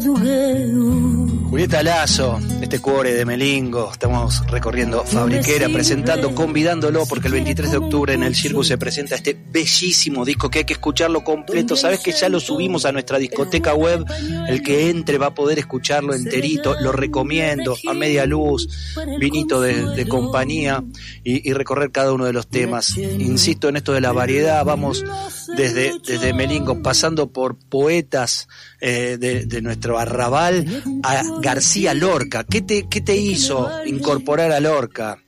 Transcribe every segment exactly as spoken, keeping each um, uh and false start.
Julieta Lazo, este cuore de Melingo, estamos recorriendo Fabriquera, presentando, convidándolo, porque el veintitrés de octubre en el Circo se presenta este bellísimo disco que hay que escucharlo completo. Sabes que ya lo subimos a nuestra discoteca web, el que entre va a poder escucharlo enterito, lo recomiendo, a media luz, vinito de, de compañía y, y recorrer cada uno de los temas. Insisto en esto de la variedad, vamos desde, desde Melingo, pasando por poetas eh, de, de nuestro arrabal, a García Lorca. ¿Qué te, qué te hizo incorporar a Lorca?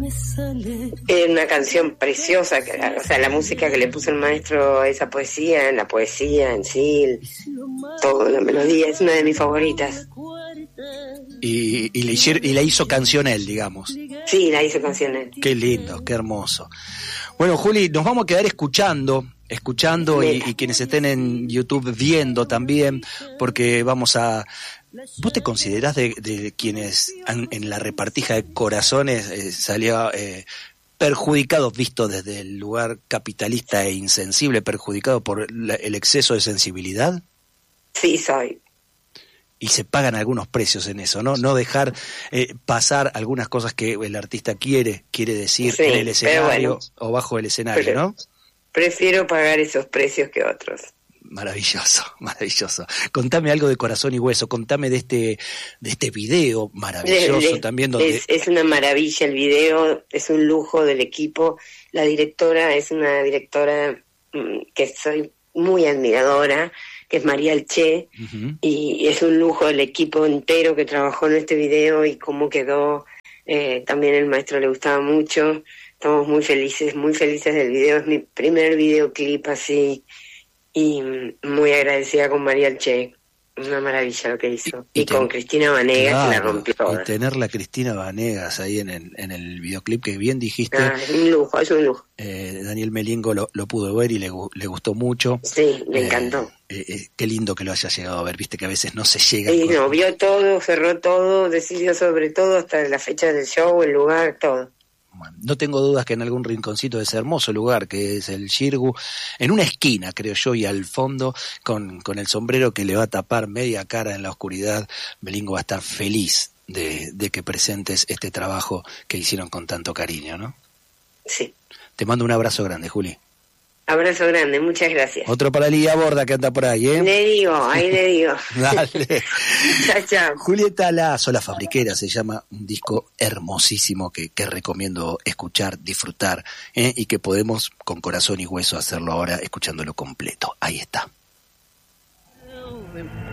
Es una canción preciosa, o sea, la música que le puso el maestro a esa poesía, la poesía en sí, toda la melodía, es una de mis favoritas. Y, y, le, y la hizo canción él, digamos. Sí, la hizo canción él. Qué lindo, qué hermoso. Bueno, Juli, nos vamos a quedar escuchando, escuchando y, y quienes estén en YouTube viendo también, porque vamos a... ¿Vos te considerás de, de quienes han, en la repartija de corazones eh, salió eh, perjudicados, visto desde el lugar capitalista e insensible, perjudicado por la, el exceso de sensibilidad? Sí, soy. Y se pagan algunos precios en eso, ¿no? No dejar eh, pasar algunas cosas que el artista quiere, quiere decir sí, en el escenario bueno, o bajo el escenario, pero, ¿no? Prefiero pagar esos precios que otros. Maravilloso, maravilloso. Contame algo de Corazón y Hueso, contame de este de este video maravilloso le, le, también. Donde... Es, es una maravilla el video, es un lujo del equipo. La directora es una directora mmm, que soy muy admiradora, que es María Che, uh-huh. Y es un lujo del equipo entero que trabajó en este video y cómo quedó. Eh, también el maestro le gustaba mucho. Estamos muy felices, muy felices del video. Es mi primer videoclip así. Y muy agradecida con María Che, una maravilla lo que hizo. Y, y, y ten... con Cristina Vanegas, claro, que la rompió toda. Y tenerla a Cristina Vanegas ahí en el, en el videoclip, que bien dijiste. Ah, es un lujo, es un lujo. Eh, Daniel Melingo lo, lo pudo ver y le, le gustó mucho. Sí, le eh, encantó. Eh, eh, qué lindo que lo haya llegado a ver, viste que a veces no se llega. Sí, no, vio todo, cerró todo, decidió sobre todo, hasta la fecha del show, el lugar, todo. No tengo dudas que en algún rinconcito de ese hermoso lugar que es el Xirgu, en una esquina creo yo, y al fondo con, con el sombrero que le va a tapar media cara en la oscuridad, Melingo va a estar feliz de, de que presentes este trabajo que hicieron con tanto cariño, ¿no? Sí. Te mando un abrazo grande, Juli. Abrazo grande, muchas gracias. Otro para Lía Borda que anda por ahí, ¿eh? Le digo, ahí le digo. Dale. Chao, chao. Julieta Lazo, La Fabriquera, se llama, un disco hermosísimo que, que recomiendo escuchar, disfrutar, ¿eh? Y que podemos con corazón y hueso hacerlo ahora escuchándolo completo. Ahí está.